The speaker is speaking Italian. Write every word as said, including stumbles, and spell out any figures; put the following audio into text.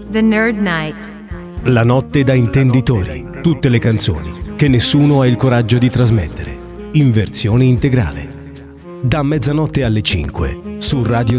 The Nerd Night. La notte da intenditori. Tutte le canzoni che nessuno ha il coraggio di trasmettere. In versione integrale. Da mezzanotte alle cinque su Radio